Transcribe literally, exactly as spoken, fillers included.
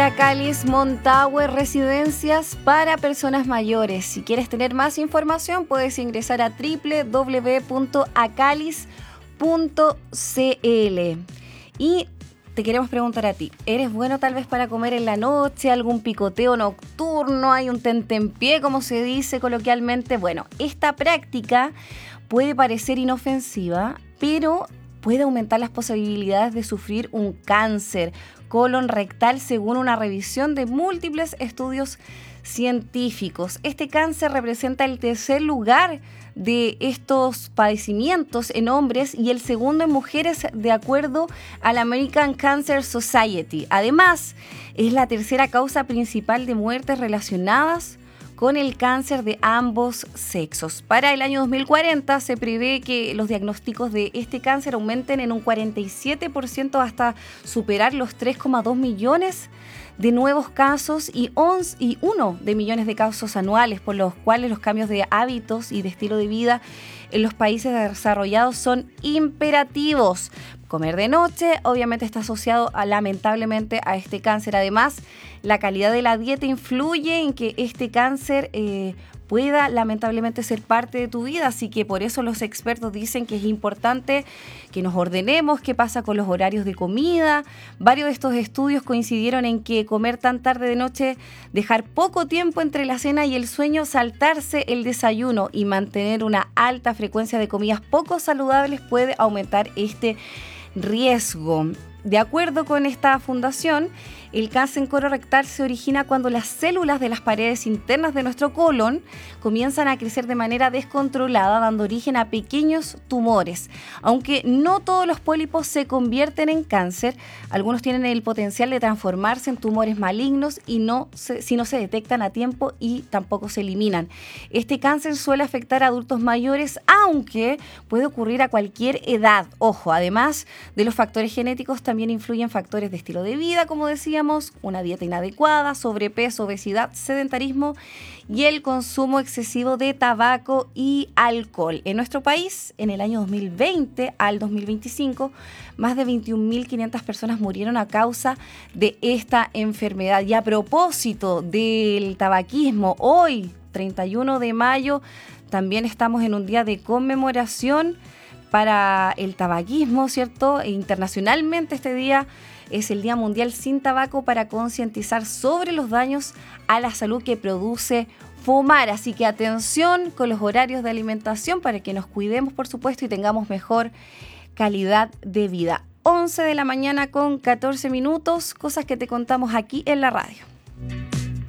Acalis Montower, residencias para personas mayores. Si quieres tener más información, puedes ingresar a doble u doble u doble u punto acalis punto c l. Y te queremos preguntar a ti, ¿eres bueno tal vez para comer en la noche, algún picoteo nocturno, hay un tentempié, como se dice coloquialmente? Bueno, esta práctica puede parecer inofensiva, pero puede aumentar las posibilidades de sufrir un cáncer colon rectal según una revisión de múltiples estudios científicos. Este cáncer representa el tercer lugar de estos padecimientos en hombres y el segundo en mujeres de acuerdo a la American Cancer Society. Además, es la tercera causa principal de muertes relacionadas con el cáncer de ambos sexos. Para el año dos mil cuarenta se prevé que los diagnósticos de este cáncer aumenten en un cuarenta y siete por ciento hasta superar los tres coma dos millones de nuevos casos y uno de millones de casos anuales, por los cuales los cambios de hábitos y de estilo de vida en los países desarrollados son imperativos. Comer de noche obviamente está asociado a, lamentablemente a este cáncer. Además, la calidad de la dieta influye en que este cáncer eh, pueda lamentablemente ser parte de tu vida, así que por eso los expertos dicen que es importante que nos ordenemos qué pasa con los horarios de comida. Varios de estos estudios coincidieron en que comer tan tarde de noche, dejar poco tiempo entre la cena y el sueño, saltarse el desayuno y mantener una alta frecuencia de comidas poco saludables puede aumentar este riesgo. De acuerdo con esta fundación, el cáncer colorectal se origina cuando las células de las paredes internas de nuestro colon comienzan a crecer de manera descontrolada, dando origen a pequeños tumores. Aunque no todos los pólipos se convierten en cáncer, algunos tienen el potencial de transformarse en tumores malignos y no se, si no se detectan a tiempo y tampoco se eliminan. Este cáncer suele afectar a adultos mayores, aunque puede ocurrir a cualquier edad. Ojo, además de los factores genéticos, también influyen factores de estilo de vida, como decíamos, una dieta inadecuada, sobrepeso, obesidad, sedentarismo y el consumo excesivo de tabaco y alcohol. En nuestro país, en el año dos mil veinte al dos mil veinticinco, más de veintiún mil quinientas personas murieron a causa de esta enfermedad. Y a propósito del tabaquismo, hoy, treinta y uno de mayo, también estamos en un día de conmemoración para el tabaquismo, ¿cierto? E internacionalmente este día es el Día Mundial Sin Tabaco, para concientizar sobre los daños a la salud que produce fumar. Así que atención con los horarios de alimentación para que nos cuidemos, por supuesto, y tengamos mejor calidad de vida. once de la mañana con catorce minutos, cosas que te contamos aquí en la radio.